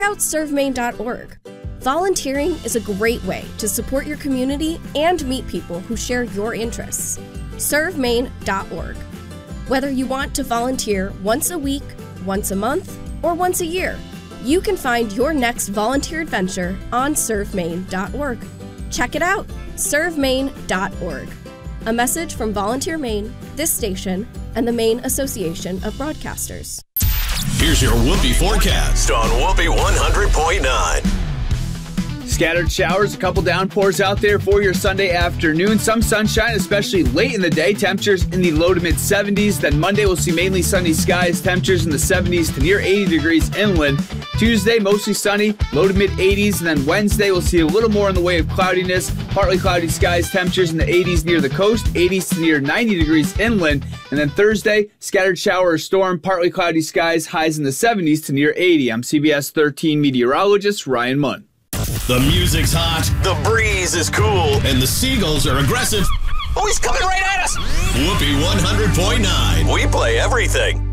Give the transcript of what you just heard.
out servemaine.org. Volunteering is a great way to support your community and meet people who share your interests. servemaine.org. Whether you want to volunteer once a week, once a month, or once a year, you can find your next volunteer adventure on servemaine.org. Check it out, servemaine.org. A message from Volunteer Maine, this station, and the Maine Association of Broadcasters. Here's your Whoopee forecast on Whoopee 100.9. Scattered showers, a couple downpours out there for your Sunday afternoon. Some sunshine, especially late in the day. Temperatures in the low to mid 70s. Then Monday we'll see mainly sunny skies. Temperatures in the 70s to near 80 degrees inland. Tuesday, mostly sunny, low to mid 80s. And then Wednesday we'll see a little more in the way of cloudiness. Partly cloudy skies, temperatures in the 80s near the coast, 80s to near 90 degrees inland. And then Thursday, scattered shower or storm, partly cloudy skies, highs in the 70s to near 80. I'm CBS 13 meteorologist Ryan Munn. The music's hot, the breeze is cool, and the seagulls are aggressive. Oh, he's coming right at us! Whoopee 100.9. We play everything.